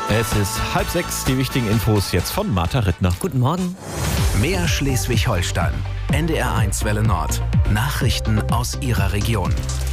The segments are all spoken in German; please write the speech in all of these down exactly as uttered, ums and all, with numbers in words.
Es ist halb sechs, die wichtigen Infos jetzt von Martha Rittner. Guten Morgen. Mehr Schleswig-Holstein. N D R eins Welle Nord. Nachrichten aus Ihrer Region.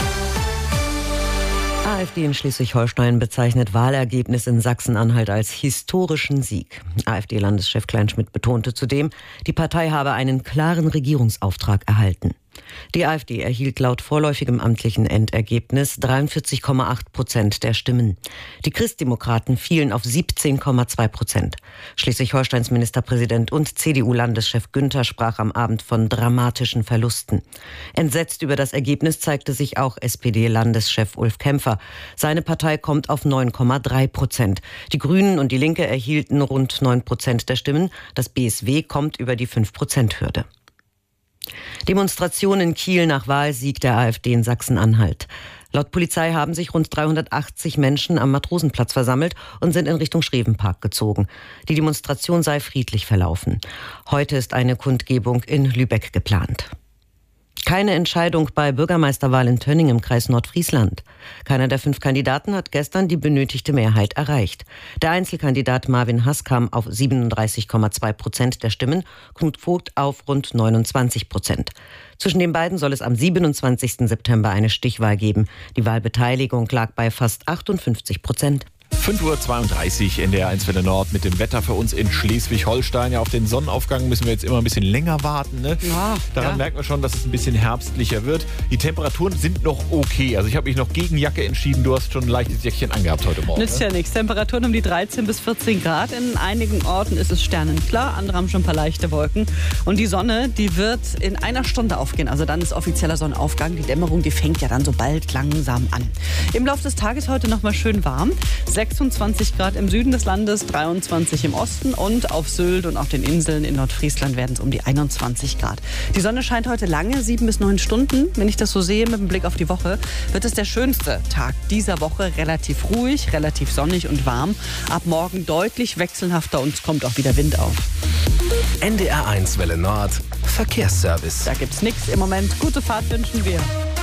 AfD in Schleswig-Holstein bezeichnet Wahlergebnis in Sachsen-Anhalt als historischen Sieg. AfD-Landeschef Kleinschmidt betonte zudem, die Partei habe einen klaren Regierungsauftrag erhalten. Die AfD erhielt laut vorläufigem amtlichen Endergebnis dreiundvierzig Komma acht Prozent der Stimmen. Die Christdemokraten fielen auf siebzehn Komma zwei Prozent. Schleswig-Holsteins Ministerpräsident und C D U-Landeschef Günther sprach am Abend von dramatischen Verlusten. Entsetzt über das Ergebnis zeigte sich auch S P D-Landeschef Ulf Kämpfer. Seine Partei kommt auf neun Komma drei Prozent. Die Grünen und die Linke erhielten rund neun Prozent der Stimmen. Das B S W kommt über die fünf Prozent Hürde. Demonstration in Kiel nach Wahlsieg der AfD in Sachsen-Anhalt. Laut Polizei haben sich rund dreihundertachtzig Menschen am Matrosenplatz versammelt und sind in Richtung Schrevenpark gezogen. Die Demonstration sei friedlich verlaufen. Heute ist eine Kundgebung in Lübeck geplant. Keine Entscheidung bei Bürgermeisterwahl in Tönning im Kreis Nordfriesland. Keiner der fünf Kandidaten hat gestern die benötigte Mehrheit erreicht. Der Einzelkandidat Marvin Hass kam auf siebenunddreißig Komma zwei Prozent der Stimmen, Knut Vogt auf rund neunundzwanzig Prozent. Zwischen den beiden soll es am siebenundzwanzigsten September eine Stichwahl geben. Die Wahlbeteiligung lag bei fast achtundfünfzig Prozent. fünf Uhr zweiunddreißig, N D R eins Welle Nord mit dem Wetter für uns in Schleswig-Holstein. Ja, auf den Sonnenaufgang müssen wir jetzt immer ein bisschen länger warten. Ne? Ja, Daran ja. merkt man schon, dass es ein bisschen herbstlicher wird. Die Temperaturen sind noch okay. Also ich habe mich noch gegen Jacke entschieden. Du hast schon ein leichtes Jäckchen angehabt heute Morgen. Nützt Ne? ja nichts. Temperaturen um die dreizehn bis vierzehn Grad. In einigen Orten ist es sternenklar. Andere haben schon ein paar leichte Wolken. Und die Sonne, die wird in einer Stunde aufgehen. Also dann ist offizieller Sonnenaufgang. Die Dämmerung, die fängt ja dann so bald langsam an. Im Laufe des Tages heute noch mal schön warm. sechsundzwanzig Grad im Süden des Landes, dreiundzwanzig im Osten und auf Sylt und auf den Inseln in Nordfriesland werden es um die einundzwanzig Grad. Die Sonne scheint heute lange, sieben bis neun Stunden. Wenn ich das so sehe mit dem Blick auf die Woche, wird es der schönste Tag dieser Woche. Relativ ruhig, relativ sonnig und warm. Ab morgen deutlich wechselhafter und es kommt auch wieder Wind auf. N D R eins Welle Nord. Verkehrsservice. Da gibt's nichts im Moment. Gute Fahrt wünschen wir.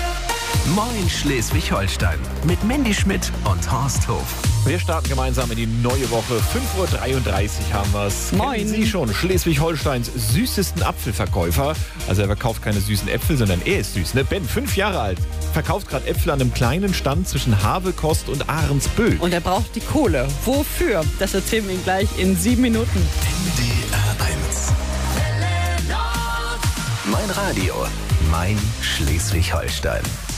Moin Schleswig-Holstein. Mit Mandy Schmidt und Horst Hof. Wir starten gemeinsam in die neue Woche. fünf Uhr dreiunddreißig haben wir es. Moin. Kennen Sie schon Schleswig-Holsteins süßesten Apfelverkäufer? Also er verkauft keine süßen Äpfel, sondern er ist süß. Ne? Ben, fünf Jahre alt, verkauft gerade Äpfel an einem kleinen Stand zwischen Havekost und Ahrensböhl. Und er braucht die Kohle. Wofür? Das erzählen wir Ihnen gleich in sieben Minuten. N D R eins. Mein Radio. Mein Schleswig-Holstein.